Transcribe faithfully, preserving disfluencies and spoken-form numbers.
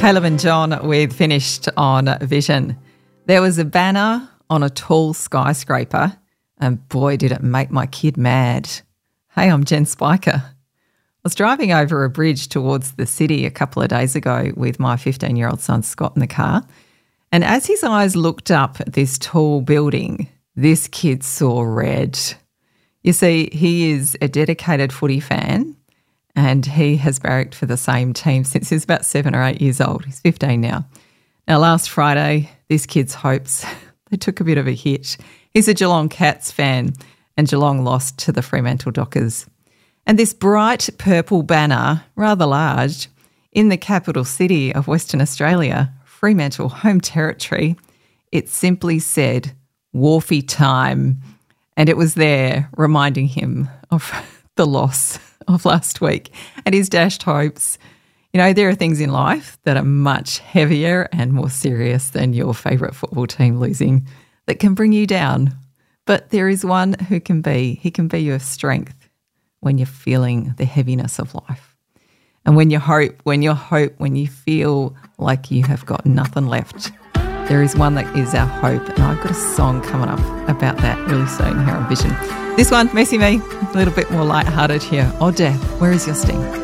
Caleb and John with Finished on Vision. There was a banner on a tall skyscraper and boy did it make my kid mad. Hey, I'm Jen Spiker. I was driving over a bridge towards the city a couple of days ago with my fifteen-year-old son Scott in the car, and as his eyes looked up at this tall building, this kid saw red. You see, he is a dedicated footy fan and he has barracked for the same team since he was about seven or eight years old. He's fifteen now. Now, last Friday, this kid's hopes, they took a bit of a hit. He's a Geelong Cats fan and Geelong lost to the Fremantle Dockers. And this bright purple banner, rather large, in the capital city of Western Australia, Fremantle home territory, it simply said, Wharfie time. And it was there reminding him of the loss of last week and his dashed hopes. You know, there are things in life that are much heavier and more serious than your favourite football team losing that can bring you down. But there is one who can be, he can be your strength when you're feeling the heaviness of life. And when you hope, when you hope, when you feel like you have got nothing left, there is one that is our hope. And I've got a song coming up about that really soon here on Vision. This one, Messy Me, a little bit more lighthearted here. Oh, Death, where is your sting?